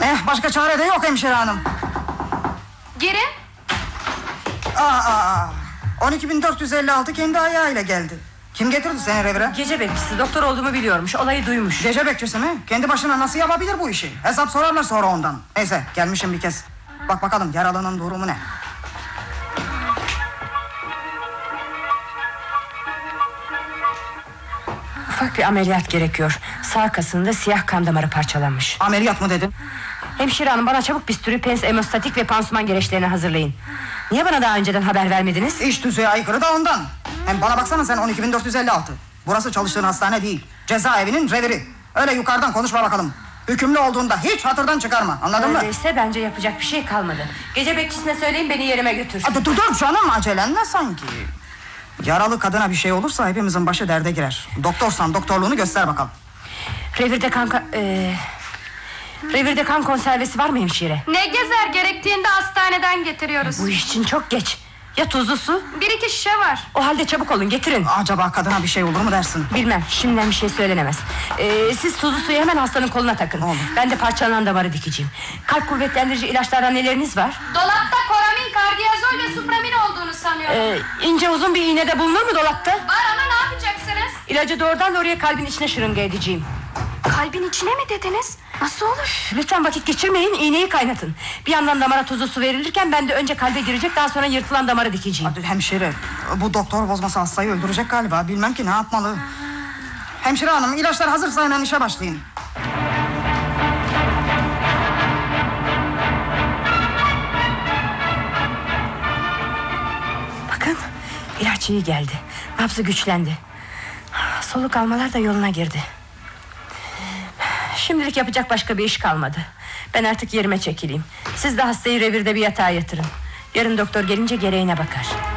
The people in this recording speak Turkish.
Başka çare de yok hemşire hanım. Girin. 12.456 kendi ayağıyla geldi. Kim getirdi seni revire? Gece bekçisi, doktor olduğumu biliyormuş, olayı duymuş. Gece bekçisi mi? Kendi başına nasıl yapabilir bu işi? Hesap sorarlar sonra ondan. Neyse, gelmişim bir kez. Bak bakalım yaralının durumu ne? Ufak bir ameliyat gerekiyor. Sağ kasında siyah kan damarı parçalanmış. Ameliyat mı dedin? Hemşire hanım, bana çabuk bisturi, pens, hemostatik ve pansuman gereçlerini hazırlayın. Niye bana daha önceden haber vermediniz? İş tüzüğe aykırı da ondan. Hem bana baksana sen, 12.456. Burası çalıştığın hastane değil, cezaevinin reviri. Öyle yukarıdan konuşma bakalım. Hükümlü olduğunda hiç hatırdan çıkarma, anladın mı? Öyleyse bence yapacak bir şey kalmadı. Gece bekçisine söyleyin, beni yerime götürsün. Dur canım, acelenme sanki. Yaralı kadına bir şey olursa hepimizin başı derde girer. Doktorsan doktorluğunu göster bakalım. Revirde kan konservesi var mı hemşire? Ne gezer, gerektiğinde hastaneden getiriyoruz. Bu iş için çok geç. Ya tuzlu su? 1-2 şişe var. O halde çabuk olun, getirin. Acaba kadına bir şey olur mu dersin? Bilmem, şimdiden bir şey söylenemez. Siz tuzlu suyu hemen hastanın koluna takın. Olur. Ben de parçalanan damarı dikeceğim. Kalp kuvvetlendirici ilaçlardan neleriniz var? Dolapta koramin, kardiyazol ve supramin olduğunu sanıyorum. İnce uzun bir iğne de bulunur mu dolapta? Var ama ne yapacaksınız? İlacı doğrudan oraya, kalbin içine şırınga edeceğim. Kalbin içine mi dediniz? Nasıl olur? Lütfen vakit geçirmeyin, iğneyi kaynatın. Bir yandan damara tuzlu su verilirken ben de önce kalbe girecek, daha sonra yırtılan damarı dikeceğim. Hadi hemşire, bu doktor bozması hastayı öldürecek galiba. Bilmem ki ne yapmalı. Hemşire hanım, ilaçlar hazırsa hemen işe başlayın. Bakın, ilaç iyi geldi. Nabzı güçlendi. Soluk almalar da yoluna girdi. Şimdilik yapacak başka bir iş kalmadı. Ben artık yerime çekileyim. Siz de hastayı revirde bir yatağa yatırın. Yarın doktor gelince gereğine bakar.